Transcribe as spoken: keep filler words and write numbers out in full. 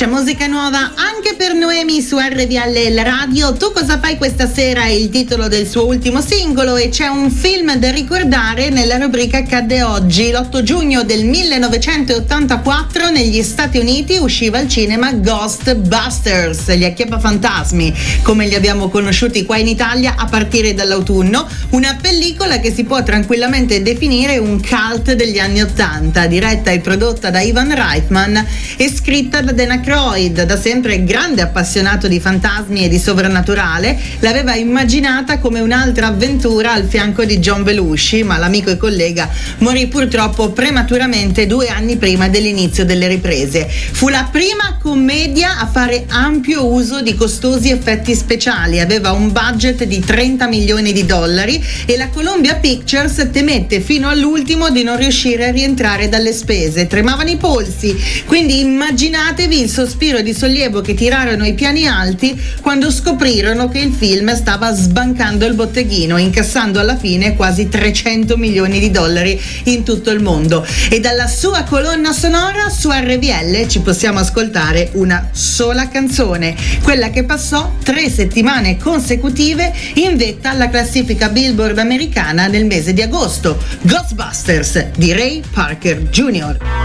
C'è musica nuova anche per Noemi su R V L Radio. Tu cosa fai questa sera è il titolo del suo ultimo singolo e c'è un film da ricordare nella rubrica Accadde oggi. L'otto giugno del millenovecentottantaquattro negli Stati Uniti usciva al cinema Ghostbusters, gli acchiappafantasmi, come li abbiamo conosciuti qua in Italia a partire dall'autunno, una pellicola che si può tranquillamente definire un cult degli anni ottanta, diretta e prodotta da Ivan Reitman e scritta da Dan Aykroyd. Da sempre grande appassionato di fantasmi e di sovrannaturale, l'aveva immaginata come un'altra avventura al fianco di John Belushi, ma l'amico e collega morì purtroppo prematuramente due anni prima dell'inizio delle riprese. Fu la prima commedia a fare ampio uso di costosi effetti speciali, aveva un budget di trenta milioni di dollari e la Columbia Pictures temette fino all'ultimo di non riuscire a rientrare dalle spese. Tremavano i polsi, quindi immaginatevi il sospiro di sollievo che tirarono i piani alti quando scoprirono che il film stava sbancando il botteghino, incassando alla fine quasi trecento milioni di dollari in tutto il mondo. E dalla sua colonna sonora su R V L ci possiamo ascoltare una sola canzone, quella che passò tre settimane consecutive in vetta alla classifica Billboard americana nel mese di agosto, Ghostbusters di Ray Parker Junior